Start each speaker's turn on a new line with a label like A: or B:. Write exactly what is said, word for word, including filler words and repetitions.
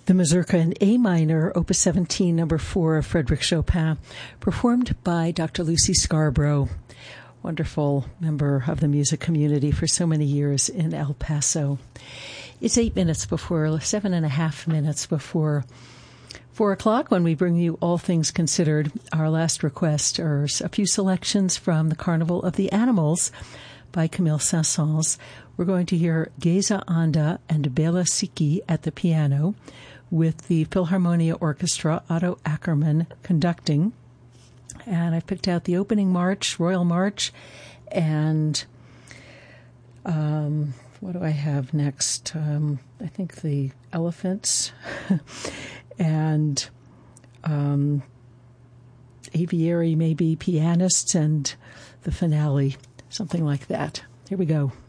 A: The Mazurka in A minor, Opus seventeen, number four of Frédéric Chopin, performed by Doctor Lucy Scarborough, wonderful member of the music community for so many years in El Paso. It's eight minutes before, seven and a half minutes before four o'clock when we bring you All Things Considered. Our last request are a few selections from the Carnival of the Animals by Camille Saint-Saëns. We're going to hear Geza Anda and Bela Siki at the piano, with the Philharmonia Orchestra, Otto Ackermann, conducting. And I picked out the opening march, Royal March, and um, what do I have next? Um, I think the Elephants and um, Aviary, maybe Pianists, and the finale, something like that. Here we go.